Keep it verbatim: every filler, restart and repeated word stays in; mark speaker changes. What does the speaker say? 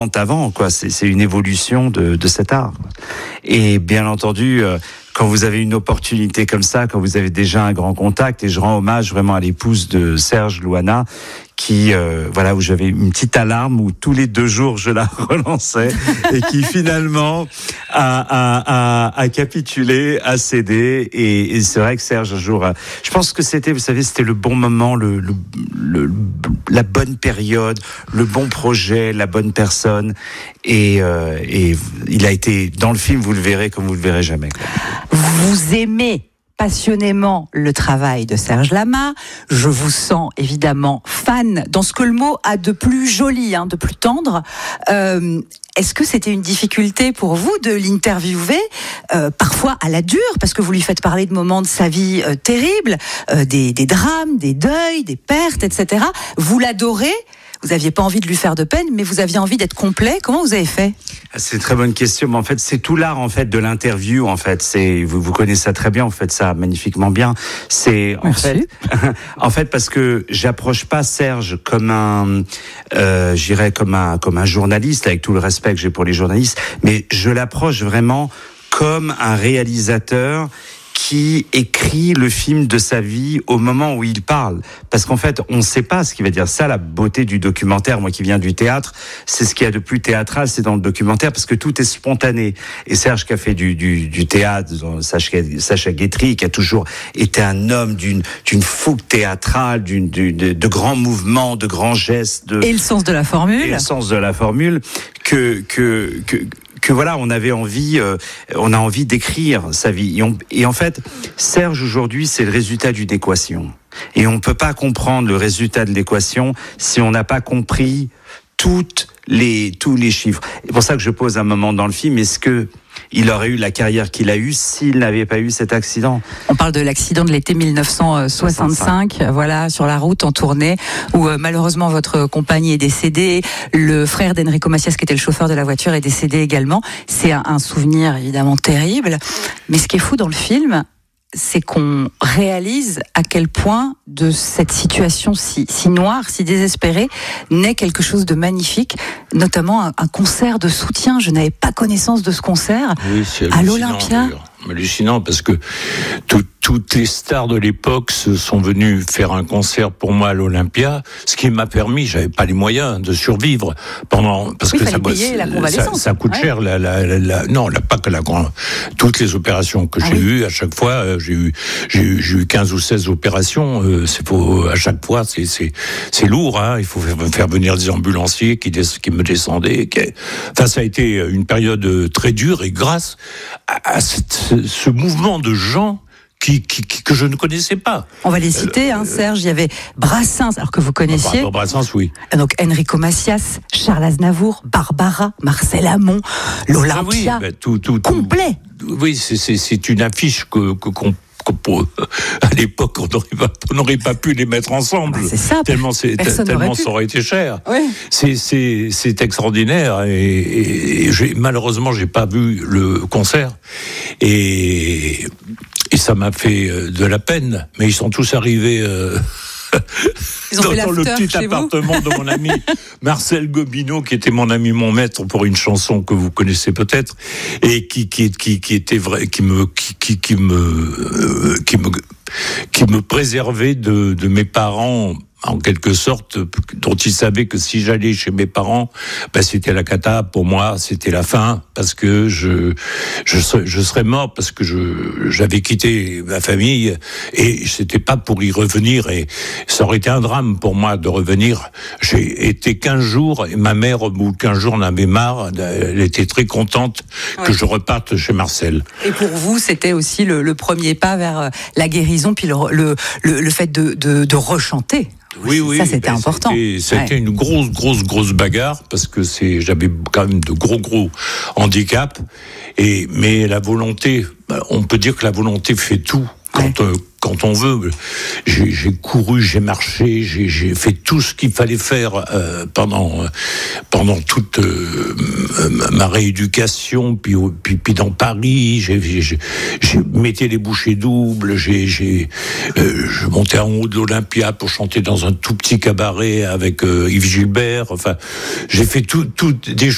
Speaker 1: avant, quoi. C'est, c'est une évolution de, de cet art. Et bien entendu, euh, quand vous avez une opportunité comme ça, quand vous avez déjà un grand contact, et je rends hommage vraiment à l'épouse de Serge, Louana, qui, euh, voilà, où j'avais une petite alarme où tous les deux jours je la relançais et qui finalement a, a, a, a capitulé, a cédé. Et, et c'est vrai que Serge un jour, euh, je pense que c'était, vous savez, c'était le bon moment, le, le, le, la bonne période, le bon projet, la bonne personne. Et, euh, et il a été dans le film, vous le verrez comme vous le verrez jamais, quoi.
Speaker 2: Vous aimez passionnément le travail de Serge Lama. Je vous sens évidemment fan dans ce que le mot a de plus joli, hein, de plus tendre. Euh, est-ce que c'était une difficulté pour vous de l'interviewer, euh, parfois à la dure, parce que vous lui faites parler de moments de sa vie euh, terribles, euh, des, des drames, des deuils, des pertes, et cetera. Vous l'adorez. Vous n'aviez pas envie de lui faire de peine, mais vous aviez envie d'être complet. Comment vous avez fait ?
Speaker 1: C'est une très bonne question. Mais en fait, c'est tout l'art en fait de l'interview. En fait, c'est vous, vous connaissez ça très bien. Vous faites ça magnifiquement bien. C'est en
Speaker 2: Merci.
Speaker 1: fait, en fait parce que j'approche pas Serge comme un, euh, j'irais comme un comme un journaliste, avec tout le respect que j'ai pour les journalistes, mais je l'approche vraiment comme un réalisateur qui écrit le film de sa vie au moment où il parle. Parce qu'en fait, on ne sait pas ce qu'il va dire. Ça, la beauté du documentaire, moi qui viens du théâtre, c'est ce qu'il y a de plus théâtral, c'est dans le documentaire, parce que tout est spontané. Et Serge qui a fait du, du, du théâtre, Sacha, Sacha Guitry, qui a toujours été un homme d'une, d'une fougue théâtrale, d'une, d'une, de, de grands mouvements, de grands gestes. De,
Speaker 2: et le sens de la formule.
Speaker 1: Et le sens de la formule, que... que, que que voilà, on avait envie, euh, on a envie d'écrire sa vie. Et, on, et en fait, Serge aujourd'hui, c'est le résultat d'une équation. Et on peut pas comprendre le résultat de l'équation si on n'a pas compris toutes les tous les chiffres. C'est pour ça que je pose un moment dans le film, est-ce que il aurait eu la carrière qu'il a eue s'il n'avait pas eu cet accident?
Speaker 2: On parle de l'accident de l'été dix-neuf cent soixante-cinq, soixante-cinq. Voilà, sur la route en tournée, où euh, malheureusement votre compagnie est décédée. Le frère d'Enrico Macias, qui était le chauffeur de la voiture, est décédé également. C'est un, un souvenir évidemment terrible. Mais ce qui est fou dans le film, c'est qu'on réalise à quel point de cette situation si, si noire, si désespérée, naît quelque chose de magnifique, notamment un, un concert de soutien. Je n'avais pas connaissance de ce concert
Speaker 3: oui, c'est
Speaker 2: à l'Olympia.
Speaker 3: D'ailleurs. Hallucinant, parce que tout, toutes les stars de l'époque se sont venues faire un concert pour moi à l'Olympia, ce qui m'a permis, j'avais pas les moyens de survivre pendant, parce
Speaker 2: oui,
Speaker 3: que ça,
Speaker 2: payer la convalescence.
Speaker 3: ça, ça coûte ouais. cher, la, la, la, la, non, la, pas que la toutes les opérations que ah j'ai oui. eues, à chaque fois, euh, j'ai eu, j'ai eu, j'ai eu quinze ou seize opérations, euh, c'est pour, à chaque fois, c'est, c'est, c'est lourd, hein, il faut faire, faire venir des ambulanciers qui, des, qui me descendaient, qui, enfin, ça a été une période très dure, et grâce à, à cette, ce mouvement de gens qui, qui, qui, que je ne connaissais pas.
Speaker 2: On va les citer, euh, hein, Serge. Il y avait Brassens, alors que vous connaissiez.
Speaker 3: Bah, Brassens, oui.
Speaker 2: Donc Enrico Macias, Charles Aznavour, Barbara, Marcel Amont, l'Olympia. Ah oui, bah, tout, tout, complet.
Speaker 3: Tout, oui, c'est, c'est, c'est une affiche que, que qu'on Pour, à l'époque, on n'aurait pas, on n'aurait pas pu les mettre ensemble.
Speaker 2: C'est ça.
Speaker 3: Tellement, c'est, tellement ça aurait été cher.
Speaker 2: Ouais.
Speaker 3: C'est, c'est, c'est extraordinaire. Et, et, et j'ai, malheureusement, j'ai pas vu le concert. Et, et ça m'a fait de la peine. Mais ils sont tous arrivés. Euh,
Speaker 2: Ils ont
Speaker 3: dans,
Speaker 2: fait
Speaker 3: dans le petit appartement
Speaker 2: vous
Speaker 3: de mon ami Marcel Gobineau, qui était mon ami, mon maître pour une chanson que vous connaissez peut-être, et qui qui qui, qui était vrai, qui me qui qui, qui me euh, qui me qui me préservait de de mes parents, en quelque sorte, dont ils savaient que si j'allais chez mes parents, ben c'était la cata pour moi, c'était la fin, parce que je je serais, je serais mort, parce que je j'avais quitté ma famille et c'était pas pour y revenir, et ça aurait été un drame pour moi de revenir. J'ai été quinze jours et ma mère, au bout de quinze jours, en avait marre. Elle était très contente ouais. que je reparte chez Marcel.
Speaker 2: Et pour vous, c'était aussi le, le premier pas vers la guérison, puis le le le, le fait de de, de rechanter.
Speaker 3: Oui, oui,
Speaker 2: ça c'était ben, important.
Speaker 3: C'était, c'était ouais. une grosse, grosse, grosse bagarre, parce que c'est, j'avais quand même de gros, gros handicaps. Et mais la volonté, on peut dire que la volonté fait tout. Quand, ouais. euh, quand on veut, j'ai, j'ai couru, j'ai marché, j'ai, j'ai fait tout ce qu'il fallait faire euh, pendant euh, pendant toute euh, ma rééducation, puis, puis puis dans Paris, j'ai j'ai, j'ai, j'ai mettais les bouchées doubles, j'ai j'ai euh, je montais en haut de l'Olympia pour chanter dans un tout petit cabaret avec euh, Yves Gilbert. Enfin, j'ai fait tout tout des